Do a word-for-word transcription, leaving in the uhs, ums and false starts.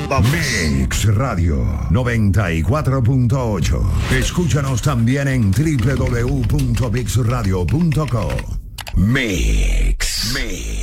vamos. Mix Radio noventa y cuatro punto ocho. Escúchanos también en doble u doble u doble u punto mix radio punto com. Mix. Mix.